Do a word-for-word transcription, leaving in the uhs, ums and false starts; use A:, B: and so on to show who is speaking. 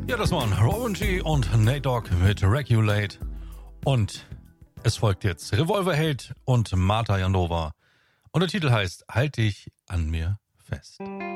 A: Ja, das waren Robin G. und Nate Dogg mit Regulate. Und es folgt jetzt Revolverheld und Marta Janova. Und der Titel heißt Halt dich an mir fest.